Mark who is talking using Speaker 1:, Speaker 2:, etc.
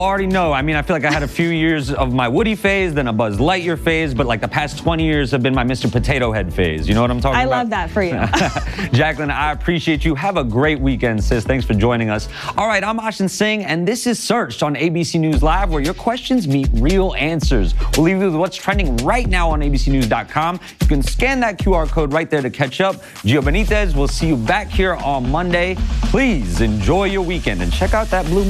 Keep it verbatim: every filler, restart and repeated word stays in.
Speaker 1: Already know. I mean, I feel like I had a few years of my Woody phase, then a Buzz Lightyear phase, but like the past twenty years have been my Mister Potato Head phase. You know what I'm talking
Speaker 2: I
Speaker 1: about?
Speaker 2: love that for you.
Speaker 1: Jacqueline, I appreciate you. Have a great weekend, sis. Thanks for joining us. All right, I'm Ashin Singh, and this is Searched on A B C News Live, where your questions meet real answers. We'll leave you with what's trending right now on A B C News dot com. You can scan that Q R code right there to catch up. Gio Benitez, we'll see you back here on Monday. Please enjoy your weekend and check out that blue